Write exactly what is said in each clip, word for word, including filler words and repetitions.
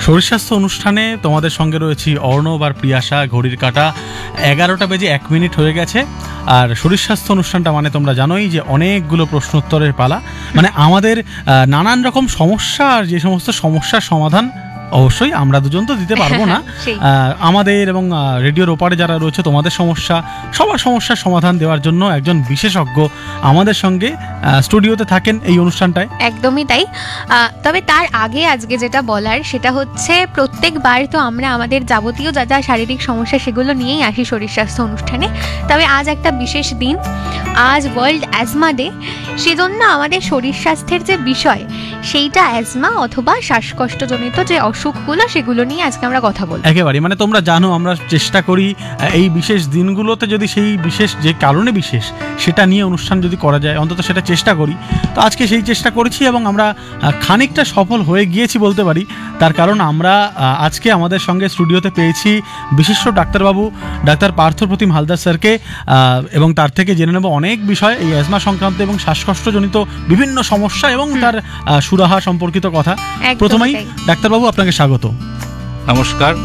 শরীর স্বাস্থ্য অনুষ্ঠানে তোমাদের সঙ্গে রয়েছি অর্ণব আর প্রিয়াশা। ঘড়ির কাঁটা এগারোটা বেজে এক মিনিট হয়ে গেছে। আর শরীর স্বাস্থ্য অনুষ্ঠানটা মানে তোমরা জানোই যে অনেকগুলো প্রশ্ন উত্তরের পালা, মানে আমাদের নানান রকম সমস্যা, আর যে সমস্ত সমস্যার সমাধান অবশ্যই আমরা দুজন তো দিতে পারবো না, আমাদের এবং রেডিওর ওপারে যারা রয়েছে তোমাদের সমস্যা, সবার সমস্যার সমাধান দেওয়ার জন্য একজন বিশেষজ্ঞ আমাদের সঙ্গে স্টুডিওতে থাকেন এই অনুষ্ঠানটায়। একদমই তাই। তবে তার আগে আজকে যেটা বলার সেটা হচ্ছে, প্রত্যেকবার তো আমরা আমাদের যাবতীয় যা যা শারীরিক সমস্যা সেগুলো নিয়েই আসি শরীর স্বাস্থ্য অনুষ্ঠানে। তবে আজ একটা বিশেষ দিন, আজ ওয়ার্ল্ড অ্যাজমা ডে। সেজন্য আমাদের শরীর স্বাস্থ্যের যে বিষয় সেইটা অ্যাজমা অথবা শ্বাসকষ্টজনিত যে অসুখগুলো সেগুলো নিয়ে আজকে আমরা কথা বলবো। একেবারে, মানে তোমরা জানো আমরা চেষ্টা করি এই বিশেষ দিনগুলোতে যদি সেই বিশেষ যে কারণে বিশেষ সেটা নিয়ে অনুষ্ঠান যদি করা যায়, অন্তত সেটা চেষ্টা করি। তো আজকে সেই চেষ্টা করেছি এবং আমরা খানিকটা সফল হয়ে গিয়েছি বলতে পারি। তার কারণ আমরা আজকে আমাদের সঙ্গে স্টুডিওতে পেয়েছি বিশিষ্ট ডাক্তারবাবু ডাক্তার পার্থপ্রতিম হালদার স্যারকে, এবং তার থেকে জেনে নেব অনেক বিষয় এই অ্যাজমা সংক্রান্ত এবং শ্বাসকষ্টজনিত বিভিন্ন সমস্যা এবং তার সুরাহা সম্পর্কিত কথা। প্রথমেই ডাক্তারবাবু আপনাকে স্বাগত। নমস্কার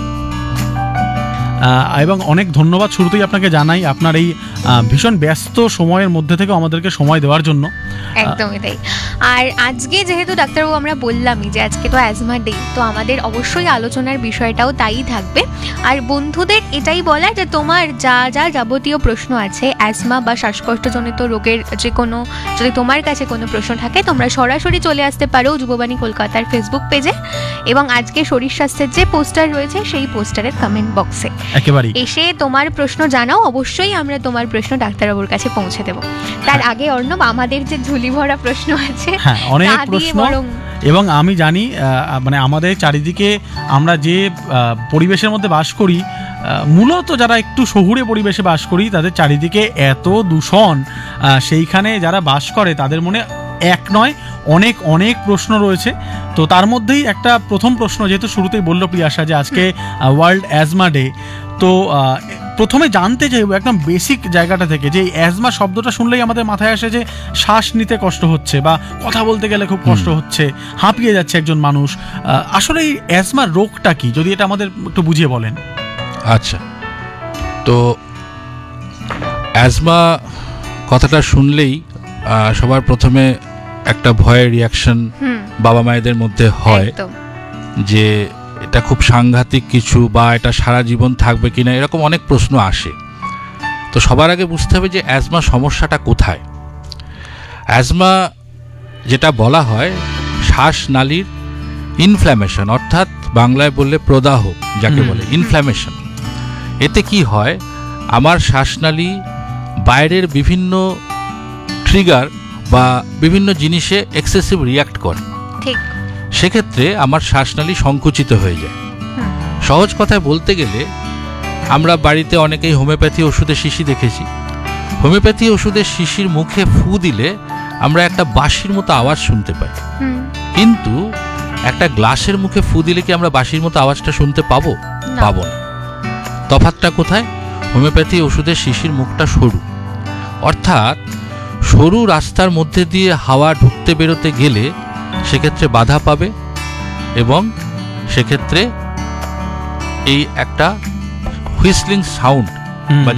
এবং অনেক ধন্যবাদ শুরুতেই আপনাকে জানাই আপনার এই ভীষণ ব্যস্ত সময়ের মধ্যে থেকে আমাদেরকে সময় দেওয়ার জন্য। একদমই তাই। আর আজকে যেহেতু ডাক্তারবাবু আমরা বললামই যে আজকে তো অ্যাজমা ডে, তো আমাদের অবশ্যই আলোচনার বিষয়টাও তাই থাকবে। আর বন্ধুদের এটাই বলা যে তোমার যা যা যাবতীয় প্রশ্ন আছে অ্যাজমা বা শ্বাসকষ্টজনিত রোগের, যে কোনো যদি তোমার কাছে কোনো প্রশ্ন থাকে তোমরা সরাসরি চলে আসতে পারো যুববাণী কলকাতার ফেসবুক পেজে, এবং আজকে শরীর স্বাস্থ্যের যে পোস্টার রয়েছে সেই পোস্টারের কমেন্ট বক্সে একেবারে এসে তোমার প্রশ্ন জানাও। অবশ্যই আমরা তোমার প্রশ্ন ডাক্তারবাবুর কাছে পৌঁছে দেব। তার আগে অর্ণব, আমাদের যে ঝুলি ভরা প্রশ্ন আছে, হ্যাঁ অনেক প্রশ্ন, এবং আমি জানি মানে আমাদের চারিদিকে আমরা যে পরিবেশের মধ্যে বাস করি, মূলত যারা একটু শহুরে পরিবেশে বাস করি তাদের চারিদিকে এত দূষণ, সেইখানে যারা বাস করে তাদের মনে এক নয় অনেক অনেক প্রশ্ন রয়েছে। তো তার মধ্যেই একটা প্রথম প্রশ্ন, যেহেতু শুরুতেই বললো প্রিয়াশা যে আজকে ওয়ার্ল্ড অ্যাজমা ডে, তো প্রথমে জানতে চাইব একদম বেসিক জায়গাটা থেকে যে এই অ্যাজমা শব্দটা শুনলেই আমাদের মাথায় আসে যে শ্বাস নিতে কষ্ট হচ্ছে বা কথা বলতে গেলে খুব কষ্ট হচ্ছে, হাঁপিয়ে যাচ্ছে একজন মানুষ। আসলে এই অ্যাজমা রোগটা কি, যদি এটা আমাদের একটু বুঝিয়ে বলেন। আচ্ছা, তো অ্যাজমা কথাটা শুনলেই সবার প্রথমে একটা ভয়ের রিয়াকশন বাবা মায়েদের মধ্যে হয় যে এটা খুব সাংঘাতিক কিছু, বা এটা সারা জীবন থাকবে কিনা, এরকম অনেক প্রশ্ন আসে। তো সবার আগে বুঝতে হবে যে অ্যাজমা সমস্যাটা কোথায়। অ্যাজমা যেটা বলা হয় শ্বাসনালীর ইনফ্ল্যামেশন, অর্থাৎ বাংলায় বললে প্রদাহ যাকে বলে, ইনফ্ল্যামেশন। এতে কি হয়, আমার শ্বাসনালী বাইরের বিভিন্ন ট্রিগার বা বিভিন্ন জিনিসে এক্সেসিভ রিয়াক্ট করে, সেক্ষেত্রে আমার শ্বাসনালী সংকুচিত হয়ে যায়। সহজ কথায় বলতে গেলে আমরা বাড়িতে অনেকেই হোমিওপ্যাথি ওষুধের শিশি দেখেছি। হোমিওপ্যাথি ওষুধের শিশির মুখে ফু দিলে আমরা একটা বাঁশির মতো আওয়াজ শুনতে পাই, কিন্তু একটা গ্লাসের মুখে ফু দিলে কি আমরা বাঁশির মতো আওয়াজটা শুনতে পাবো? পাবো না। তফাৎটা কোথায়? হোমিওপ্যাথি ওষুধের শিশির মুখটা সরু, অর্থাৎ সরু রাস্তার মধ্যে দিয়ে হাওয়া ঢুকতে বেরোতে গেলে সেক্ষেত্রে বাধা পাবে, এবং সেক্ষেত্রে এই একটা হুইসলিং সাউন্ড